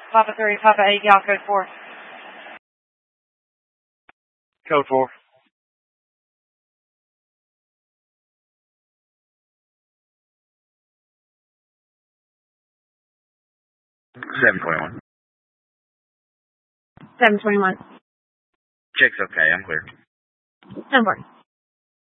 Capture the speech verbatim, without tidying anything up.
Papa three, Papa eight, y'all code four. Code four. seven twenty-one. seven twenty-one. Check's okay, I'm clear. ten four.